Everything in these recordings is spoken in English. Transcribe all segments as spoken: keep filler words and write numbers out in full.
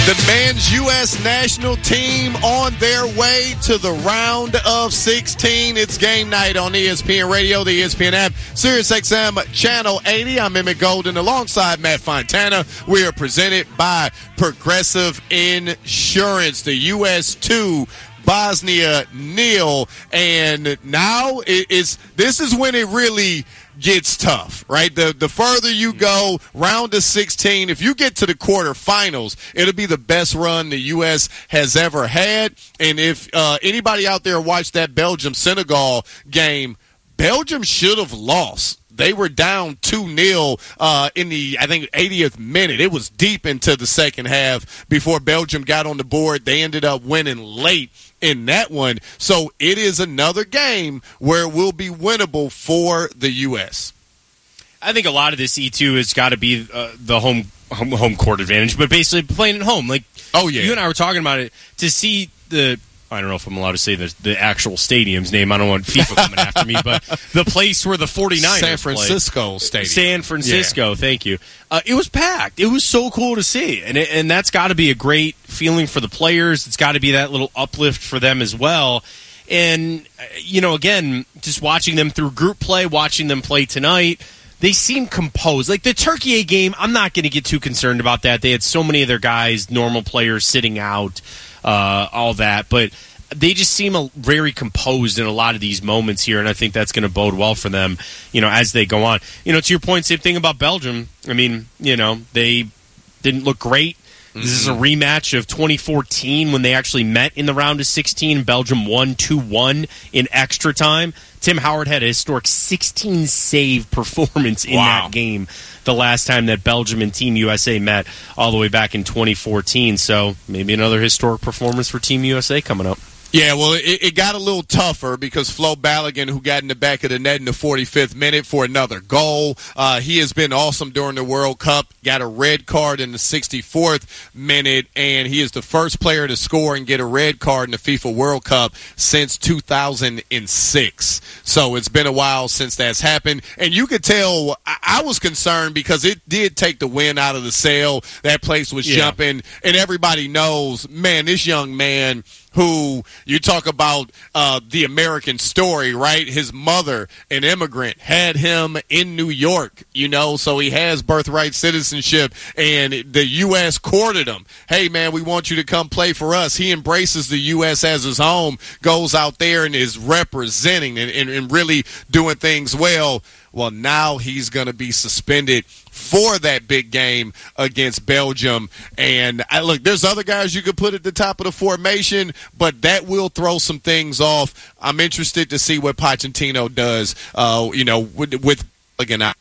The men's U S national team on their way to the round of sixteen. It's game night on E S P N Radio, the E S P N app, Sirius X M Channel eighty. I'm Emmett Golden alongside Matt Fontana. We are presented by Progressive Insurance. The U S two, Bosnia nil, and now it is this is when it really gets tough, right? The the further you go, round of sixteen, if you get to the quarterfinals, it'll be the best run the U S has ever had. And if uh, anybody out there watched that Belgium-Senegal game, Belgium should have lost. They were down two nil uh, in the, I think, eightieth minute. It was deep into the second half before Belgium got on the board. They ended up winning late in that one. So it is another game where it will be winnable for the U S. I think a lot of this E two has got to be uh, the home, home home court advantage, but basically playing at home. Like, oh yeah, you and I were talking about it, to see the, I don't know if I'm allowed to say the, the actual stadium's name. I don't want FIFA coming after me, but the place where the 49ers San Francisco play. Stadium. San Francisco, yeah. Thank you. Uh, it was packed. It was so cool to see, and it, and that's got to be a great feeling for the players. It's got to be that little uplift for them as well. And, you know, again, just watching them through group play, watching them play tonight, they seem composed. Like the Turkey game, I'm not going to get too concerned about that. They had so many of their guys, normal players, sitting out. Uh, all that, but they just seem a, very composed in a lot of these moments here, and I think that's going to bode well for them, you know, as they go on. You know, to your point, same thing about Belgium. I mean, you know, they didn't look great. Mm-hmm. This is a rematch of twenty fourteen when they actually met in the round of sixteen. Belgium won two one in extra time. Tim Howard had a historic sixteen save performance in wow. that game the last time that Belgium and Team U S A met all the way back in twenty fourteen. So maybe another historic performance for Team U S A coming up. Yeah, well, it, it got a little tougher because Flo Balogun, who got in the back of the net in the forty-fifth minute for another goal, uh, he has been awesome during the World Cup, got a red card in the sixty-fourth minute, and he is the first player to score and get a red card in the FIFA World Cup since two thousand six. So it's been a while since that's happened, and you could tell I, I was concerned because it did take the wind out of the sail. That place was yeah. jumping, and everybody knows, man, this young man who you talk about uh, the American story, right? His mother, an immigrant, had him in New York, you know, so he has birthright citizenship, and the U S courted him. Hey, man, we want you to come play for us. He embraces the U S as his home, goes out there and is representing and, and, and really doing things well. Well, now he's going to be suspended for that big game against Belgium. And I, look, there's other guys you could put at the top of the formation, but that will throw some things off. I'm interested to see what Pochettino does, uh, you know, with, with again out.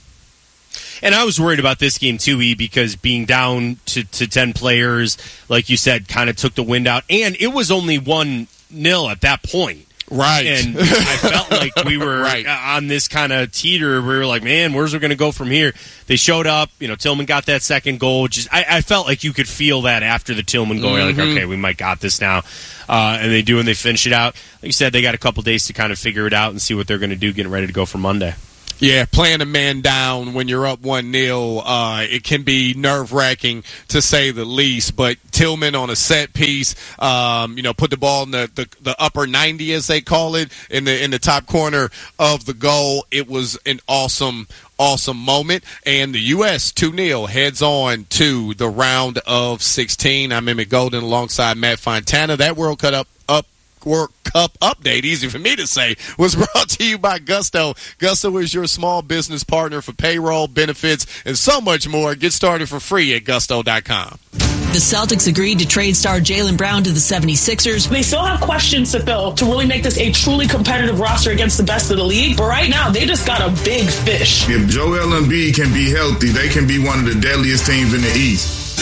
And I was worried about this game, too, E, because being down to, to ten players, like you said, kind of took the wind out. And it was only one nil at that point. Right. And I felt like we were right. on this kind of teeter. We were like, man, where's we going to go from here? They showed up. You know, Tillman got that second goal. Just I, I felt like you could feel that after the Tillman goal. Mm-hmm. You're like, okay, we might got this now. Uh, and they do, and they finish it out. Like you said, they got a couple days to kind of figure it out and see what they're going to do getting ready to go for Monday. Yeah, playing a man down when you're up one nil, uh, it can be nerve-wracking to say the least. But Tillman on a set piece, um, you know, put the ball in the, the, the upper ninety, as they call it, in the in the top corner of the goal. It was an awesome, awesome moment. And the U S two nil heads on to the round of sixteen. I'm Emmett Golden alongside Matt Fontana. That World Cup up. up World Cup update, easy for me to say, was brought to you by Gusto. Gusto is your small business partner for payroll, benefits, and so much more. Get started for free at gusto dot com. The Celtics agreed to trade star Jaylen Brown to the seventy-sixers. They still have questions to fill to really make this a truly competitive roster against the best of the league. But right now, they just got a big fish. If Joel Embiid can be healthy, they can be one of the deadliest teams in the East.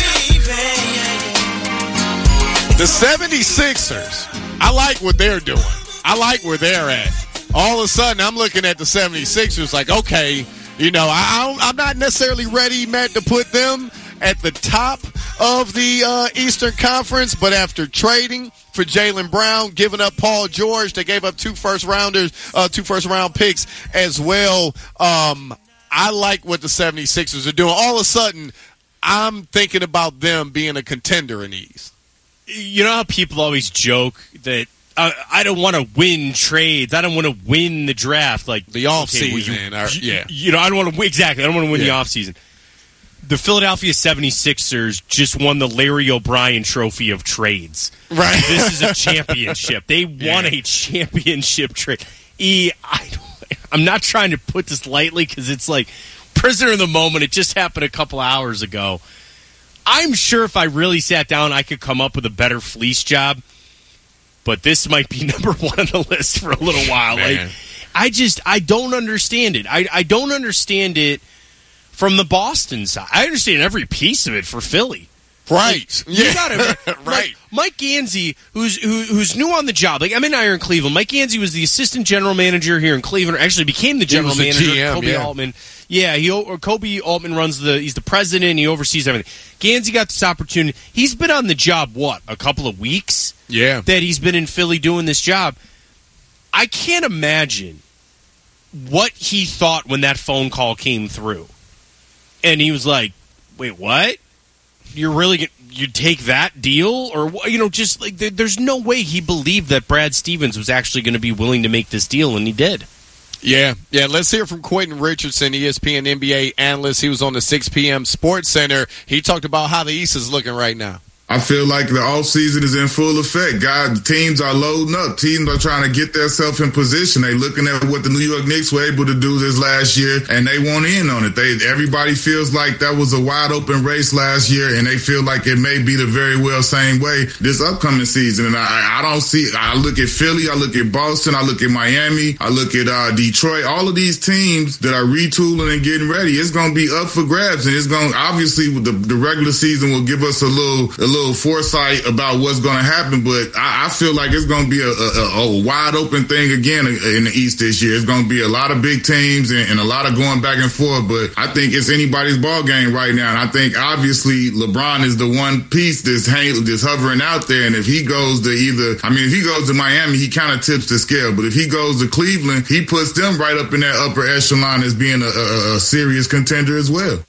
The seventy-sixers, I like what they're doing. I like where they're at. All of a sudden, I'm looking at the seventy-sixers like, okay, you know, I, I don't, I'm not necessarily ready, Matt, to put them at the top of the uh, Eastern Conference, but after trading for Jaylen Brown, giving up Paul George, they gave up two first-rounders, uh, two first-round picks as well. Um, I like what the seventy-sixers are doing. All of a sudden, I'm thinking about them being a contender in the East. You know how people always joke that uh, I don't want to win trades. I don't want to win the draft. Like the offseason. Okay, well, you, you, yeah. You know, I don't want to win. Exactly. I don't want to win yeah. the offseason. The Philadelphia seventy-sixers just won the Larry O'Brien Trophy of trades. Right. This is a championship. They won yeah. a championship trade. E, I don't, I'm not trying to put this lightly because it's like prisoner in the moment. It just happened a couple hours ago. I'm sure if I really sat down, I could come up with a better fleece job. But this might be number one on the list for a little while. Man. Like, I just, I don't understand it. I, I don't understand it from the Boston side. I understand every piece of it for Philly. Right. Like, you yeah. gotta, right. Like, Mike Gansey, who's who, who's new on the job. Like, I'm in here in Cleveland. Mike Gansey was the assistant general manager here in Cleveland. Or actually became the general the manager. G M, Kobe yeah. Altman. Yeah, he or Kobe Altman runs the. He's the president. He oversees everything. Gansey got this opportunity. He's been on the job what a couple of weeks. Yeah. That he's been in Philly doing this job. I can't imagine what he thought when that phone call came through, and he was like, "Wait, what? You're really gonna, you take that deal, or you know, just like there, there's no way he believed that Brad Stevens was actually going to be willing to make this deal, and he did." Yeah, yeah. Let's hear from Quentin Richardson, E S P N N B A analyst. He was on the six p.m. Sports Center. He talked about how the East is looking right now. I feel like the offseason is in full effect. God, teams are loading up. Teams are trying to get themselves in position. They looking at what the New York Knicks were able to do this last year, and they want in on it. They everybody feels like that was a wide open race last year, and they feel like it may be the very well same way this upcoming season. And I, I don't see. I look at Philly, I look at Boston, I look at Miami, I look at uh, Detroit. All of these teams that are retooling and getting ready, it's going to be up for grabs, and it's going obviously the, the regular season will give us a little a little. foresight about what's going to happen, but I, I feel like it's going to be a, a, a wide open thing again in the East this year. It's going to be a lot of big teams and, and a lot of going back and forth, but I think it's anybody's ball game right now. And I think obviously LeBron is the one piece that's, hang, that's hovering out there. And if he goes to either, I mean, if he goes to Miami, he kind of tips the scale. But if he goes to Cleveland, he puts them right up in that upper echelon as being a, a, a serious contender as well.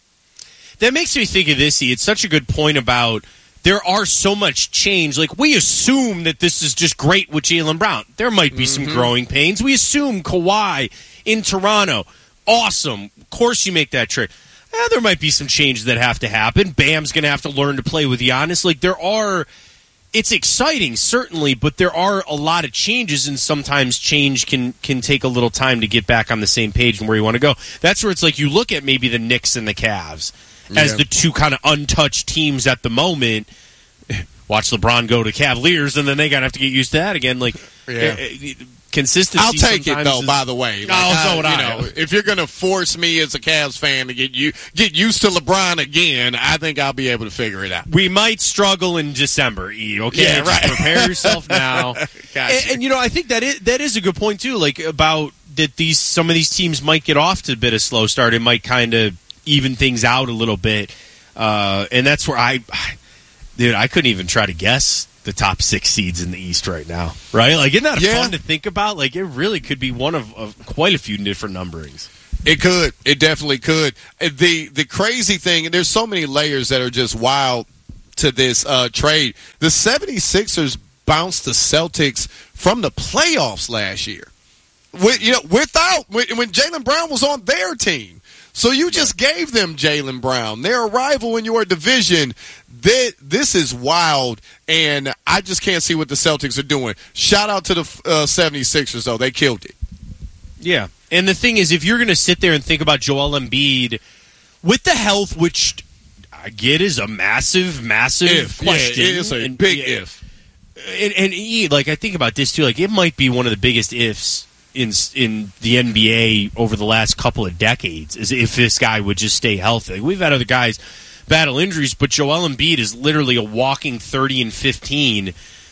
That makes me think of this. It's such a good point about there are so much change. Like, we assume that this is just great with Jaylen Brown. There might be mm-hmm. some growing pains. We assume Kawhi in Toronto. Awesome. Of course you make that trade. Eh, there might be some changes that have to happen. Bam's going to have to learn to play with Giannis. Like, there are... It's exciting, certainly, but there are a lot of changes, and sometimes change can, can take a little time to get back on the same page and where you want to go. That's where it's like you look at maybe the Knicks and the Cavs as yeah. the two kind of untouched teams at the moment. Watch LeBron go to Cavaliers, and then they got to have to get used to that again. Like yeah. uh, consistency. I'll take it though. Is, by the way, like, oh, so I, would you I. know, if you're going to force me as a Cavs fan to get you get used to LeBron again, I think I'll be able to figure it out. We might struggle in December, E. Okay, yeah, just right. prepare yourself now. gotcha. and, and you know, I think that is that is a good point too. Like about that, these some of these teams might get off to a bit of slow start. It might kind of even things out a little bit. Uh, and that's where I, dude, I couldn't even try to guess the top six seeds in the East right now, right? Like, isn't that yeah. fun to think about? Like, it really could be one of, of quite a few different numberings. It could. It definitely could. The the crazy thing, and there's so many layers that are just wild to this uh, trade. The seventy-sixers bounced the Celtics from the playoffs last year. With, you know, without when, when Jaylen Brown was on their team. So you just gave them Jaylen Brown. They're a rival in your division. They, this is wild, and I just can't see what the Celtics are doing. Shout out to the uh, seventy-sixers, though. They killed it. Yeah. And the thing is, if you're going to sit there and think about Joel Embiid with the health, which I get is a massive, massive if. question. Yeah, it's a and, big yeah, if. And, and E, like, I think about this, too. Like, it might be one of the biggest ifs in in the N B A over the last couple of decades, is if this guy would just stay healthy. We've had other guys battle injuries, but Joel Embiid is literally a walking thirty and fifteen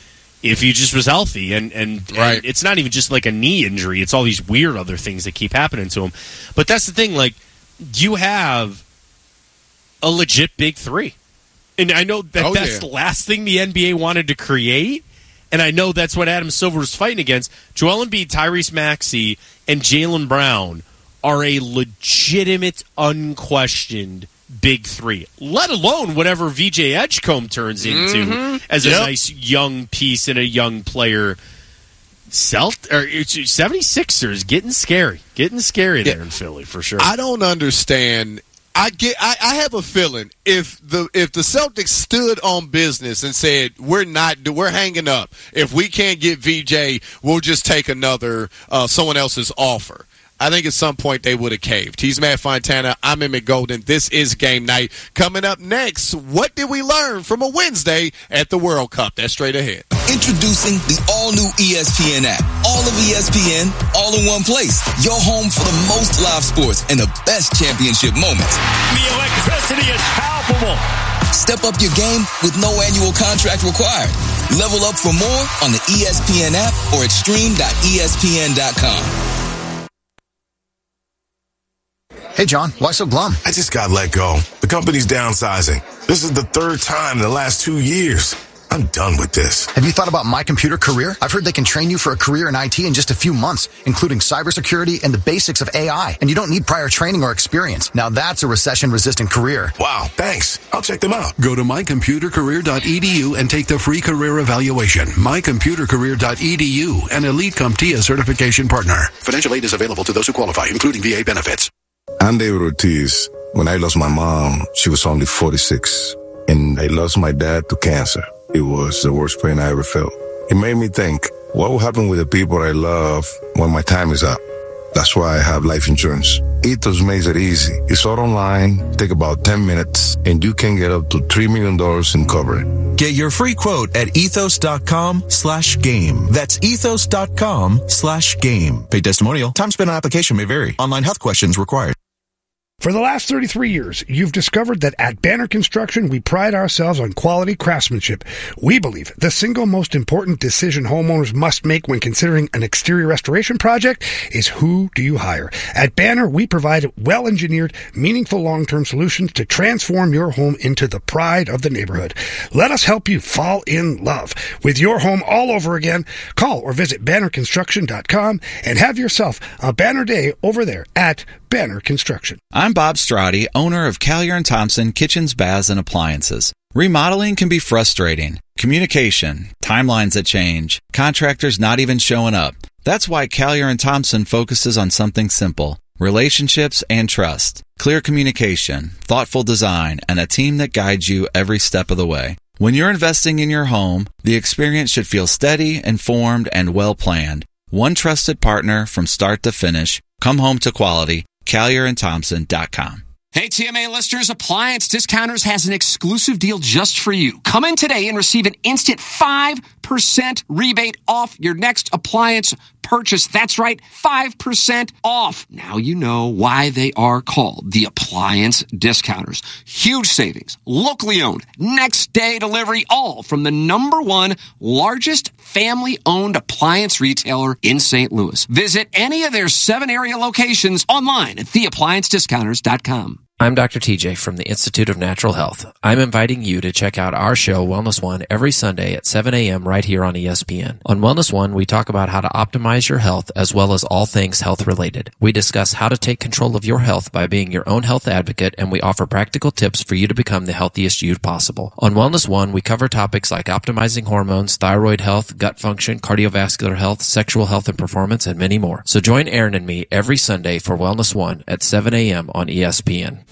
if he just was healthy. And, and, right. and it's not even just like a knee injury. It's all these weird other things that keep happening to him. But that's the thing, like, you have a legit big three. And I know that oh, that's yeah. the last thing the N B A wanted to create. And I know that's what Adam Silver was fighting against. Joel Embiid, Tyrese Maxey, and Jaylen Brown are a legitimate, unquestioned big three, let alone whatever V J Edgecombe turns into mm-hmm. as a yep. nice young piece and a young player. Celt or seventy-sixers getting scary, getting scary there yeah. in Philly for sure. I don't understand. I get. I, I have a feeling if the if the Celtics stood on business and said we're not we're hanging up. If we can't get V J, we'll just take another uh, someone else's offer. I think at some point they would have caved. He's Matt Fontana. I'm Emmett Golden. This is Game Night. Coming up next, what did we learn from a Wednesday at the World Cup? That's straight ahead. Introducing the all-new E S P N app. All of E S P N, all in one place. Your home for the most live sports and the best championship moments. The electricity is palpable. Step up your game with no annual contract required. Level up for more on the E S P N app or at stream dot E S P N dot com. Hey, John, why so glum? I just got let go. The company's downsizing. This is the third time in the last two years. I'm done with this. Have you thought about My Computer Career? I've heard they can train you for a career in I T in just a few months, including cybersecurity and the basics of A I. And you don't need prior training or experience. Now that's a recession-resistant career. Wow, thanks. I'll check them out. Go to my computer career dot e d u and take the free career evaluation. my computer career dot e d u, an Elite CompTIA certification partner. Financial aid is available to those who qualify, including V A benefits. I'm David Ortiz. When I lost my mom, she was only forty-six. And I lost my dad to cancer. It was the worst pain I ever felt. It made me think, what will happen with the people I love when my time is up? That's why I have life insurance. Ethos makes it easy. It's all online, take about ten minutes, and you can get up to three million dollars in coverage. Get your free quote at ethos.com slash game. That's ethos.com slash game. Paid testimonial. Time spent on application may vary. Online health questions required. For the last thirty-three years, you've discovered that at Banner Construction, we pride ourselves on quality craftsmanship. We believe the single most important decision homeowners must make when considering an exterior restoration project is who do you hire. At Banner, we provide well-engineered, meaningful long-term solutions to transform your home into the pride of the neighborhood. Let us help you fall in love with your home all over again. Call or visit banner construction dot com and have yourself a banner day over there at Banner Construction. I'm Bob Strati, owner of Callier and Thompson Kitchens, Baths, and Appliances. Remodeling can be frustrating. Communication, timelines that change, contractors not even showing up. That's why Callier and Thompson focuses on something simple: relationships and trust. Clear communication, thoughtful design, and a team that guides you every step of the way. When you're investing in your home, the experience should feel steady, informed, and well-planned. One trusted partner from start to finish. Come home to quality. Callier and Thompson dot com. Hey, T M A listeners, Appliance Discounters has an exclusive deal just for you. Come in today and receive an instant five percent rebate off your next appliance purchase. That's right, five percent off. Now you know why they are called the Appliance Discounters. Huge savings, locally owned, next day delivery, all from the number one largest family-owned appliance retailer in Saint Louis. Visit any of their seven area locations online at the appliance discounters dot com. I'm Doctor T J from the Institute of Natural Health. I'm inviting you to check out our show, Wellness One, every Sunday at seven a.m. right here on E S P N. On Wellness One, we talk about how to optimize your health as well as all things health-related. We discuss how to take control of your health by being your own health advocate, and we offer practical tips for you to become the healthiest you possible. On Wellness One, we cover topics like optimizing hormones, thyroid health, gut function, cardiovascular health, sexual health and performance, and many more. So join Aaron and me every Sunday for Wellness One at seven a.m. on E S P N.